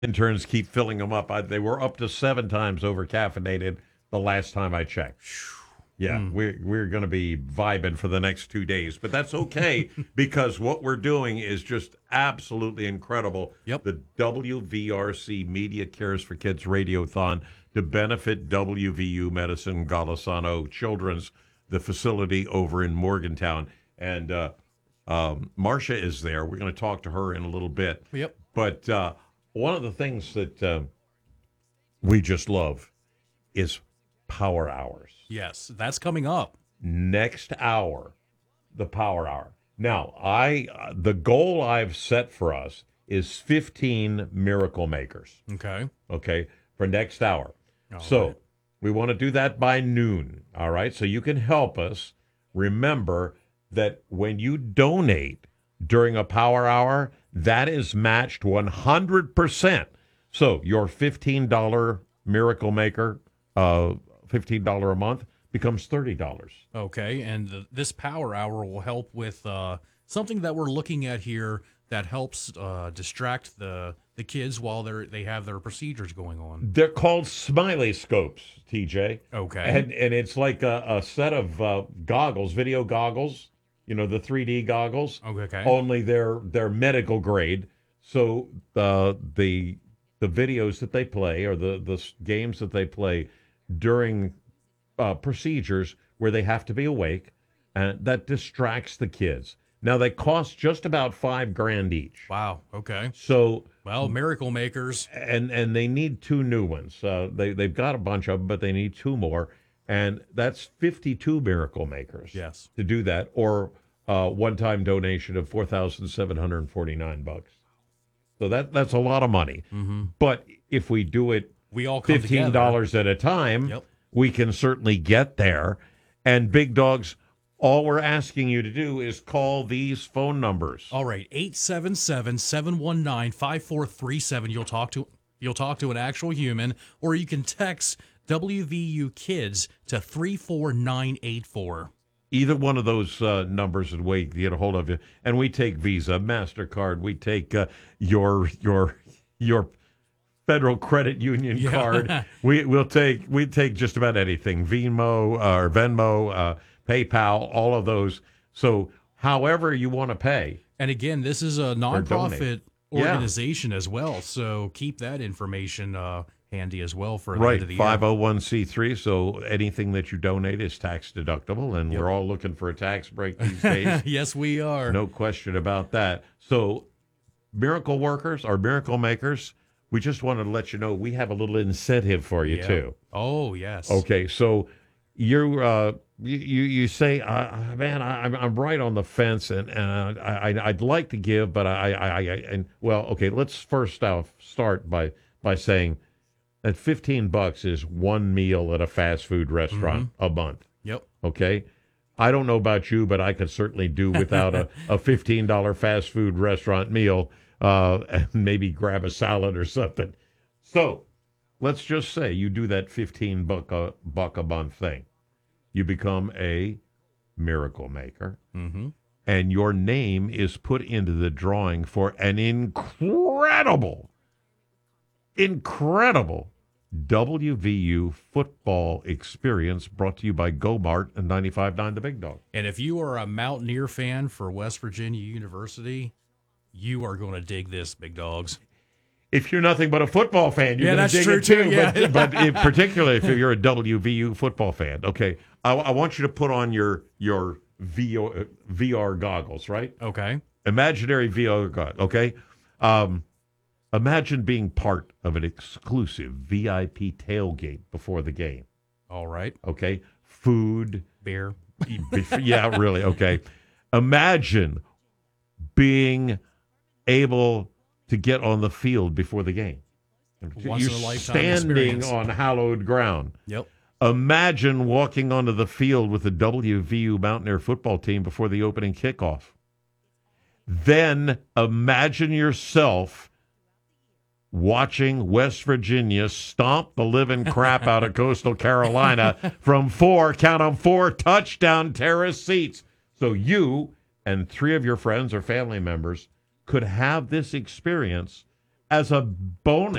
interns keep filling them up. They were up to 7 times over caffeinated the last time I checked. Yeah, Mm. we're going to be vibing for the next 2 days, but that's okay because what we're doing is just absolutely incredible. Yep. The WVRC Media Cares for Kids Radiothon to benefit WVU Medicine Golisano Children's, the facility over in Morgantown, and Marcia is there. We're going to talk to her in a little bit. Yep. But one of the things that we just love is power hours. Yes, that's coming up. Next hour, the power hour. Now, the goal I've set for us is 15 miracle makers. Okay. Okay, for next hour. All So right. we want to do that by noon. All right, so you can help us. Remember that when you donate during a power hour, that is matched 100%. So your $15 miracle maker, $15 a month becomes $30. Okay, and this power hour will help with something that we're looking at here that helps distract the kids while they have their procedures going on. They're called smiley scopes, TJ. Okay. And it's like a set of goggles, video goggles, the 3D goggles. Okay. Only they're medical grade. So the videos that they play or the games that they play during procedures where they have to be awake, and that distracts the kids. Now they cost just about $5,000 each. Wow. Okay. So Well, miracle makers. and they need two new ones. They've got a bunch of them, but they need two more, and that's 52 miracle makers. Yes. To do that, or one-time donation of $4,749. So that's a lot of money. Mm-hmm. But if we do it We all come $15 together. at a time, Yep. we can certainly get there. And Big Dogs, all we're asking you to do is call these phone numbers. All right, 877-719-5437. You'll talk to an actual human, or you can text WVU Kids to 34984. Either one of those numbers and we get a hold of you. And we take Visa, MasterCard. We take your Federal Credit Union card. We take just about anything. Venmo or Venmo, PayPal, all of those. So however you want to pay. And again, this is a donate. nonprofit Yeah. organization as well, so keep that information handy as well for the Right, end of the year. 501c3. So anything that you donate is tax deductible, and we're all looking for a tax break these days. Yes, we are. No question about that. So miracle workers or miracle makers, we just wanted to let you know we have a little incentive for you Yeah. too. Oh, yes. Okay, so you say, man, I'm right on the fence, and I'd like to give, but okay. Let's first off start by saying that $15 is one meal at a fast food restaurant a month. Yep. Okay, I don't know about you, but I could certainly do without a $15 fast food restaurant meal, and maybe grab a salad or something. So let's just say you do that $15 a month thing. You become a miracle maker, Mm-hmm. and your name is put into the drawing for an incredible WVU football experience brought to you by GoMart and 95.9 The Big Dog. And if you are a Mountaineer fan for West Virginia University, you are going to dig this, Big Dogs. If you're nothing but a football fan, you're Yeah, going to that's dig it true, too. too, yeah. But particularly if you're a WVU football fan, okay, I want you to put on your VR goggles, right? Okay. Imaginary VR goggles, okay? Imagine being part of an exclusive VIP tailgate before the game, All right. okay? Food, Beer. yeah, really, okay. Imagine being able to get on the field before the game. Once You're in a lifetime standing experience. on hallowed ground. Yep. Imagine walking onto the field with the WVU Mountaineer football team before the opening kickoff. Then imagine yourself watching West Virginia stomp the living crap out of Coastal Carolina from four touchdown terrace seats. So you and three of your friends or family members could have this experience as a bonus.